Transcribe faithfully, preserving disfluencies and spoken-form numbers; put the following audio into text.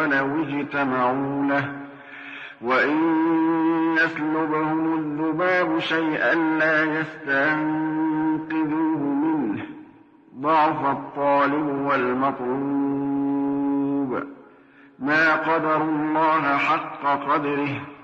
ولو اجتمعوا له وإن يسلبهم الذباب شيئا لا يستنقذوه منه ضعف الطالب والمطلوب ما قدروا الله حق قدره